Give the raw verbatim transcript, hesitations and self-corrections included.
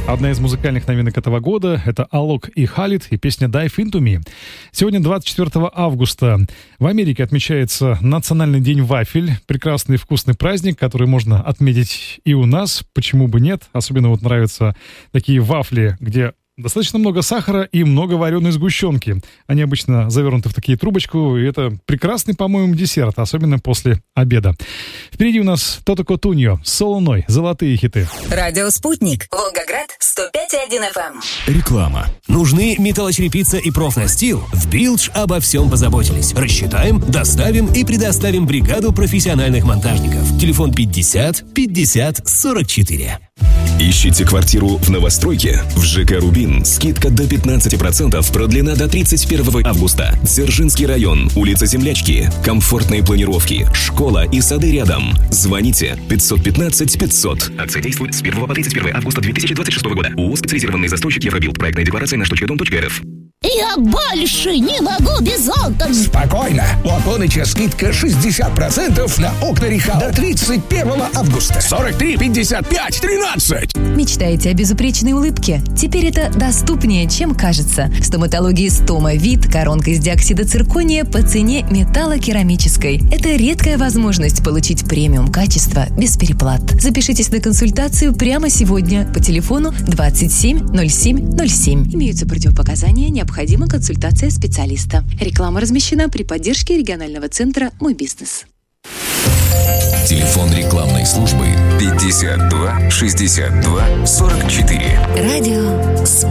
Одна из музыкальных новинок этого года — это Алок и Халид и песня «Dive Into Me». Сегодня, двадцать четвёртого августа, в Америке отмечается Национальный день вафель. Прекрасный вкусный праздник, который можно отметить и у нас. Почему бы нет? Особенно вот нравятся такие вафли, где достаточно много сахара и много вареной сгущенки. Они обычно завернуты в такие трубочку, и это прекрасный, по-моему, десерт, особенно после обеда. Впереди у нас Тото Котуньо с Солуной, золотые хиты. Радио «Спутник», Волгоград, сто пять и один эф эм. Реклама. Нужны металлочерепица и профнастил? В Билдж обо всем позаботились. Рассчитаем, доставим и предоставим бригаду профессиональных монтажников. Телефон пятьдесят пятьдесят сорок четыре. Ищите квартиру в новостройке? В ЖК «Рубин» скидка до пятнадцати процентов продлена до тридцать первого августа. Дзержинский район, улица Землячки. Комфортные планировки, школа и сады рядом. Звоните пятьсот пятнадцать пятьсот. Акция действует с первого по тридцать первого августа две тысячи двадцать шестого года. ООО «Специализированный застройщик Евробилд». Проектная декларация на штучка дом точка эр эф. Я больше не могу без окон. Спокойно. У Аполлоныча скидка шестьдесят процентов на окна Рихал до тридцать первого августа. сорок три пятьдесят пять тринадцать. Мечтаете о безупречной улыбке? Теперь это доступнее, чем кажется. В стоматологии Стома Вит коронка из диоксида циркония по цене металлокерамической. Это редкая возможность получить премиум качества без переплат. Запишитесь на консультацию прямо сегодня по телефону двадцать семь ноль семь ноль семь. Имеются противопоказания, необходима консультация специалиста. Реклама размещена при поддержке регионального центра «Мой бизнес». Телефон рекламной службы пятьдесят два шестьдесят два сорок четыре. Радио